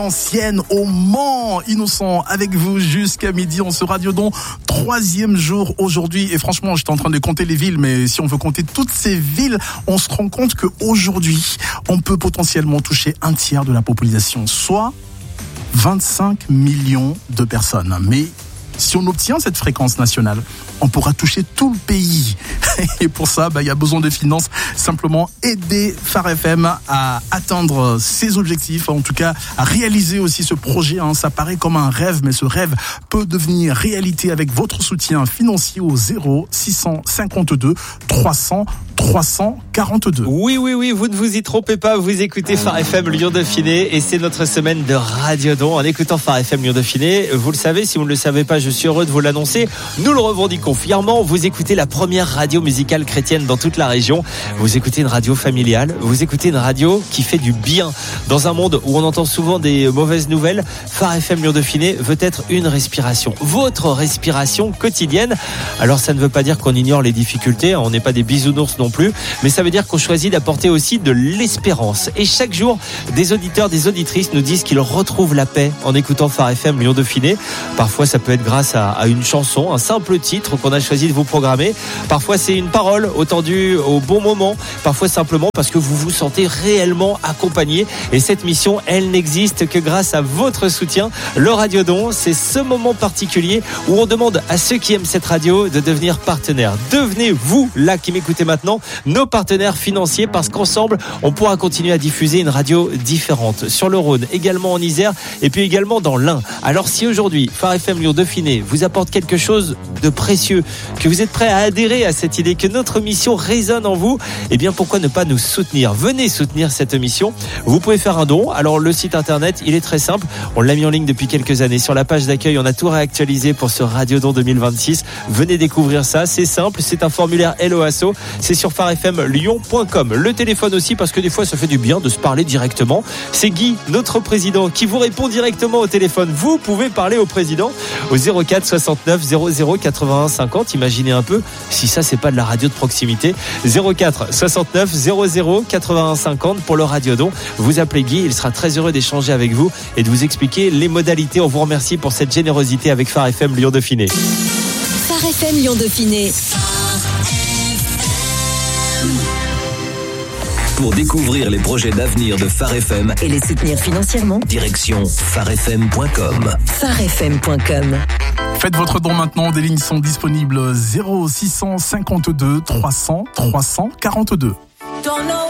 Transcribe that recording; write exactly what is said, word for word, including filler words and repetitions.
Ancienne au Mans, Innocent avec vous jusqu'à midi. On se Radiodon, troisième jour aujourd'hui. Et franchement, j'étais en train de compter les villes, mais si on veut compter toutes ces villes, on se rend compte qu'aujourd'hui, on peut potentiellement toucher un tiers de la population, soit vingt-cinq millions de personnes. Mais si on obtient cette fréquence nationale, on pourra toucher tout le pays. Et pour ça, bah, il y a besoin de finances. Simplement aider Phare F M à atteindre ses objectifs, en tout cas à réaliser aussi ce projet. Hein. Ça paraît comme un rêve, mais ce rêve peut devenir réalité avec votre soutien financier au zéro six cent cinquante-deux trois cents trois cent quarante-deux. Oui, oui, oui, vous ne vous y trompez pas, vous écoutez Phare F M Lyon-Dauphiné et c'est notre semaine de Radiodon. En écoutant Phare F M Lyon-Dauphiné, vous le savez, si vous ne le savez pas, je suis heureux de vous l'annoncer. Nous le revendiquons fièrement. Vous écoutez la première radio musicale chrétienne dans toute la région. Vous écoutez une radio familiale. Vous écoutez une radio qui fait du bien. Dans un monde où on entend souvent des mauvaises nouvelles, Phare F M Lyon-Dauphiné veut être une respiration. Votre respiration quotidienne. Alors ça ne veut pas dire qu'on ignore les difficultés. On n'est pas des bisounours non plus. Mais ça veut dire qu'on choisit d'apporter aussi de l'espérance. Et chaque jour, des auditeurs, des auditrices nous disent qu'ils retrouvent la paix en écoutant Phare F M Lyon-Dauphiné. Parfois, ça peut être grâce à, à une chanson, un simple titre qu'on a choisi de vous programmer. Parfois, c'est une parole entendue au bon moment. Parfois, simplement parce que vous vous sentez réellement accompagné. Et cette mission, elle n'existe que grâce à votre soutien. Le Radiodon, c'est ce moment particulier où on demande à ceux qui aiment cette radio de devenir partenaires. Devenez, vous, là qui m'écoutez maintenant, nos partenaires financiers, parce qu'ensemble, on pourra continuer à diffuser une radio différente. Sur le Rhône, également en Isère, et puis également dans l'Ain. Alors si aujourd'hui, Phare F M Lyon-Dauphiné vous apporte quelque chose de précieux, que vous êtes prêt à adhérer à cette idée, que notre mission résonne en vous, eh bien pourquoi ne pas nous soutenir? Venez soutenir cette mission. Vous pouvez faire un don. Alors le site internet, il est très simple. On l'a mis en ligne depuis quelques années. Sur la page d'accueil, on a tout réactualisé pour ce Radiodon deux mille vingt-six. Venez découvrir ça. C'est simple. C'est un formulaire L O A S O. C'est sur phare f m lyon point com. Le téléphone aussi, parce que des fois, ça fait du bien de se parler directement. C'est Guy, notre président, qui vous répond directement au téléphone. Vous pouvez parler au président au zéro quatre soixante-neuf zéro zéro quatre-vingt-un cinquante. Imaginez un peu si ça, c'est pas de la radio de proximité. zéro quatre soixante-neuf zéro zéro quatre-vingt-un cinquante pour le Radiodon. Vous appelez Guy, il sera très heureux d'échanger avec vous et de vous expliquer les modalités. On vous remercie pour cette générosité avec Phare F M Lyon-Dauphiné. Phare F M Lyon-Dauphiné. Pour découvrir les projets d'avenir de Phare F M et les soutenir financièrement, direction phare f m point com. phare f m point com. Faites votre don maintenant, des lignes sont disponibles zéro six cent cinquante-deux trois cents trois cent quarante-deux.